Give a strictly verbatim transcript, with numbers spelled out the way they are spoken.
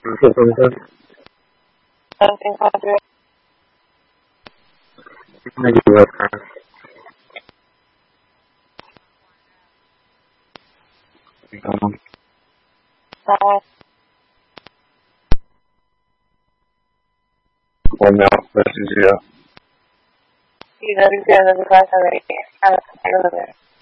Entonces, Something country. me equivoco. Digamos, Someone. come a necesidad. Y de revisión de mi casa de a la